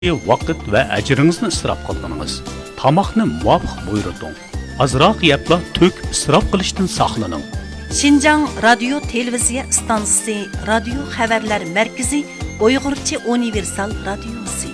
vaqt va ajringizni isrof qilganingiz. Tamoqni muvofiq buyurting. Azroq yebla to'k isrof qilishdan saqlaning. Şinjan Radio Televiziya stansiyasi, Radio xabarlar markazi, Uyg'urcha universal radiosi.